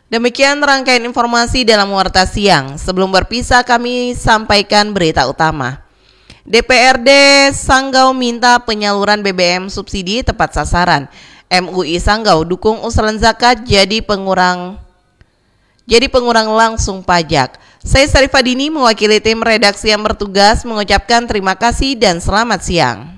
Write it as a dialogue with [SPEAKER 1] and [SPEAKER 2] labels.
[SPEAKER 1] Demikian rangkaian informasi dalam Warta Siang. Sebelum berpisah kami sampaikan berita utama. DPRD Sanggau minta penyaluran BBM subsidi tepat sasaran. MUI Sanggau dukung usulan zakat jadi pengurang langsung pajak. Saya Sarifadini mewakili tim redaksi yang bertugas mengucapkan terima kasih dan selamat siang.